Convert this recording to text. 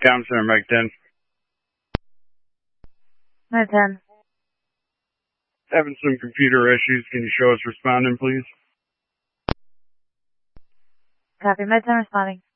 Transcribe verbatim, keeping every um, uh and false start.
Comm Center, Mike ten. Mike ten. Having some computer issues. Can you show us responding, please? Copy. Mike ten responding.